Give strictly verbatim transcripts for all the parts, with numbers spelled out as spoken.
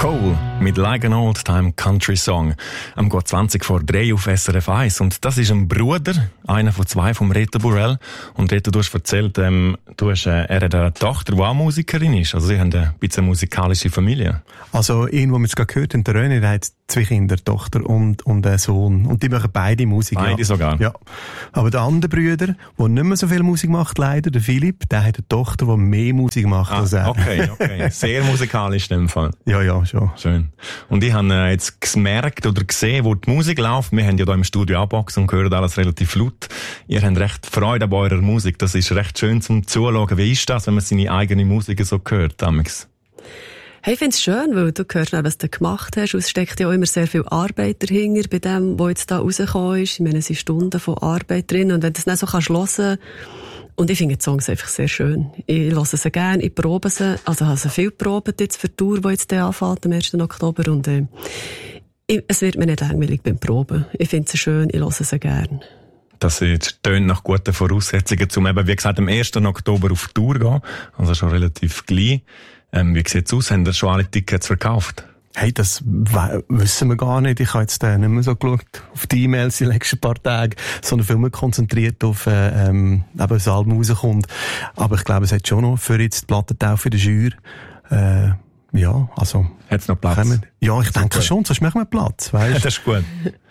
Cole mit Like an Old Time Country Song. Am geht zwanzig vor drei auf S R F eins. Und das ist ein Bruder, einer von zwei vom Reto Burrell. Und Reto, du hast erzählt, ähm, du hast, äh, er hat eine Tochter, die auch Musikerin ist. Also sie haben eine bisschen musikalische Familie. Also ihn, wo wir es gerade gehört haben, der René, der hat zwei Kinder, Tochter und, und einen Sohn. Und die machen beide Musik. Beide ja. sogar? Ja. Aber der andere Bruder, der nicht mehr so viel Musik macht, leider, der Philipp, der hat eine Tochter, die mehr Musik macht ah, als er. Okay, okay. Sehr musikalisch in dem Fall. Ja, ja, schon. Schön. Und ich habe äh, jetzt gemerkt oder gesehen, wo die Musik läuft. Wir haben ja hier im Studio auch Boxen und hören alles relativ laut. Ihr habt recht Freude an eurer Musik. Das ist recht schön zum Zuschauen. Wie ist das, wenn man seine eigene Musik so hört, damals? Hey, ich finde es schön, weil du hörst, was du gemacht hast. Es steckt ja auch immer sehr viel Arbeit dahinter bei dem, was jetzt da rausgekommen ist. Ich meine, es sind Stunden von Arbeit drin. Und wenn du es dann so kannst hören, und ich finde die Songs einfach sehr schön. Ich höre sie gerne, ich probe sie. Also ich habe sie viel geprobt jetzt für die Tour, die jetzt anfängt am ersten Oktober. Und äh, ich, es wird mir nicht langweilig beim Proben. Ich finde sie schön, ich höre sie gerne. Das tönt nach guten Voraussetzungen, um eben, wie gesagt, am ersten Oktober auf Tour zu gehen. Also schon relativ gleich. Ähm, wie sieht's aus? Haben ihr schon alle Tickets verkauft? Hey, das we- wissen wir gar nicht. Ich habe jetzt äh, nicht mehr so geschaut auf die E-Mails die letzten paar Tage, sondern viel mehr konzentriert auf, äh, ähm, eben, das Album rauskommt. Aber ich glaube, es hat schon noch für jetzt die Plattentaufe der Jury, äh, ja, also. Hat's noch Platz? Wir, ja, ich denke schon, sonst machen wir Platz, weißt du? Das ist gut.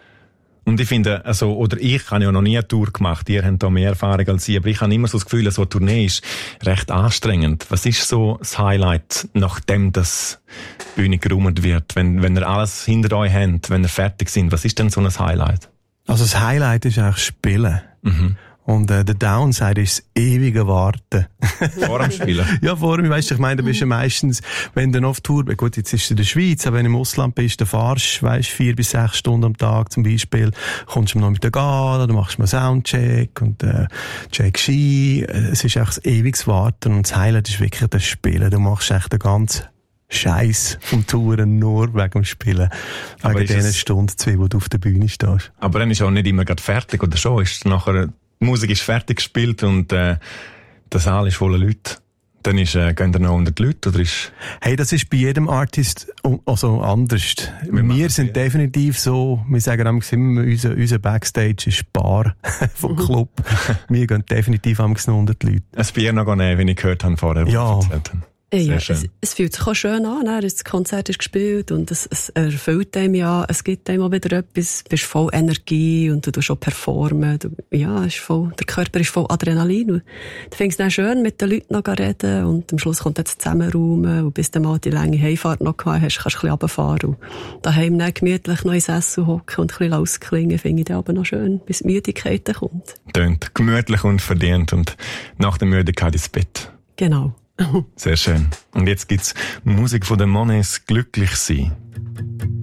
Und ich finde, also, oder ich habe ja noch nie eine Tour gemacht, ihr habt da mehr Erfahrung als ich, aber ich habe immer so das Gefühl, so eine Tournee ist recht anstrengend. Was ist so das Highlight, nachdem das Bühne geräumt wird, wenn, wenn ihr alles hinter euch habt, wenn ihr fertig sind, was ist denn so ein Highlight? Also das Highlight ist eigentlich Spielen. Mhm. Und äh, der Downside ist das ewige Warten. Vor dem Spielen? Ja, vor dem, weißt du, ich meine, du bist ja meistens, wenn du auf Tour bist, gut, jetzt ist du in der Schweiz, aber wenn du im Ausland bist, dann fahrst du, weißt, vier bis sechs Stunden am Tag zum Beispiel, kommst du am Nachmittag an, dann machst du mal Soundcheck und äh, checkst ein. Es ist echt das ewiges Warten und das Highlight ist wirklich das Spielen. Du machst echt den ganzen Scheiß vom Touren nur wegen dem Spielen. Aber wegen diesen Stunden zwei, wo du auf der Bühne stehst. Aber dann ist auch nicht immer gerade fertig, oder schon? Ist nachher, die Musik ist fertig gespielt und äh, der Saal ist voller Leute. Dann ist, äh, gehen da noch hundert Leute, oder ist... Hey, das ist bei jedem Artist also anders. Wir, wir sind ja. definitiv so, wir sagen immer, unser, unser Backstage ist Bar vom Club. Wir gehen definitiv am hundert Leute. Ein Bier noch nehmen, wie ich gehört habe vorher. Ja. Ja, es, es fühlt sich auch schön an, ne? Das Konzert ist gespielt und es, es erfüllt einem ja, es gibt einem auch wieder etwas, du bist voll Energie und du tust auch performen, du, ja, ist voll, der Körper ist voll Adrenalin und du findest es dann schön, mit den Leuten noch zu reden und am Schluss kommt jetzt Zusammenraumen und bis du mal die lange Heimfahrt noch gehabt hast, kannst du ein bisschen runterfahren und daheim dann gemütlich noch ins Essen hocken und ein bisschen ausklingen, finde ich dann aber noch schön, bis die Müdigkeit kommt. Tönt gemütlich und verdient und nach der Müdigkeit ins Bett. Genau. Sehr schön. Und jetzt gibt's Musik von den Monets, Glücklich sein.